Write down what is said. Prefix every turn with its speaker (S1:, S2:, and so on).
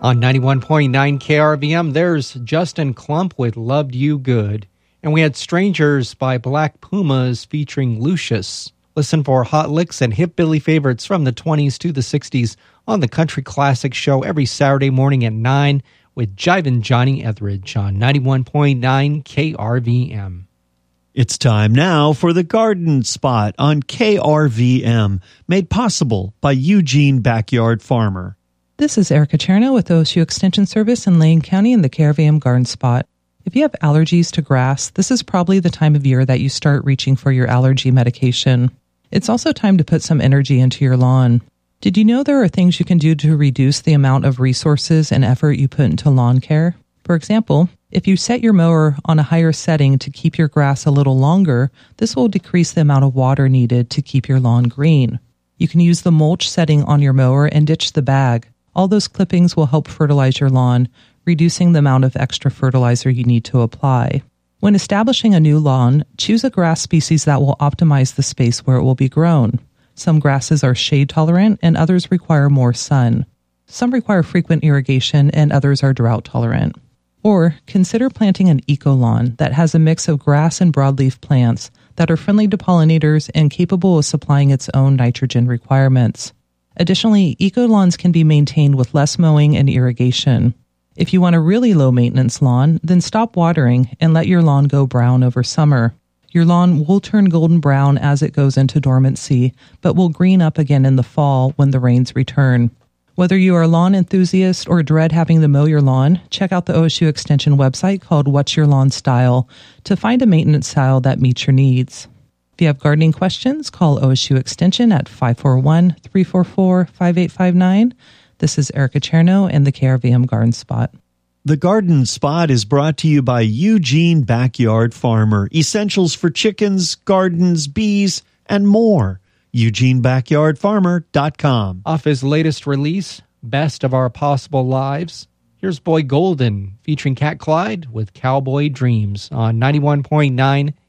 S1: On 91.9 KRVM, there's Justin Klump with Loved You Good. And we had Strangers by Black Pumas featuring Lucius. Listen for hot licks and hip Billy favorites from the 20s to the 60s on the Country Classic Show every Saturday morning at 9 with Jivin' Johnny Etheridge on 91.9 KRVM.
S2: It's time now for the Garden Spot on KRVM, made possible by Eugene Backyard Farmer.
S3: This is Erica Cherno with OSU Extension Service in Lane County in the KRVM Garden Spot. If you have allergies to grass, this is probably the time of year that you start reaching for your allergy medication. It's also time to put some energy into your lawn. Did you know there are things you can do to reduce the amount of resources and effort you put into lawn care? For example, if you set your mower on a higher setting to keep your grass a little longer, this will decrease the amount of water needed to keep your lawn green. You can use the mulch setting on your mower and ditch the bag. All those clippings will help fertilize your lawn, reducing the amount of extra fertilizer you need to apply. When establishing a new lawn, choose a grass species that will optimize the space where it will be grown. Some grasses are shade tolerant and others require more sun. Some require frequent irrigation and others are drought tolerant. Or consider planting an eco-lawn that has a mix of grass and broadleaf plants that are friendly to pollinators and capable of supplying its own nitrogen requirements. Additionally, eco-lawns can be maintained with less mowing and irrigation. If you want a really low-maintenance lawn, then stop watering and let your lawn go brown over summer. Your lawn will turn golden brown as it goes into dormancy, but will green up again in the fall when the rains return. Whether you are a lawn enthusiast or dread having to mow your lawn, check out the OSU Extension website called What's Your Lawn Style to find a maintenance style that meets your needs. If you have gardening questions, call OSU Extension at 541-344-5859. This is Erica Cherno and the KRVM Garden Spot.
S2: The Garden Spot is brought to you by Eugene Backyard Farmer. Essentials for chickens, gardens, bees, and more. EugeneBackyardFarmer.com.
S1: Off his latest release, Best of Our Possible Lives, here's Boy Golden featuring Cat Clyde with Cowboy Dreams on 91.9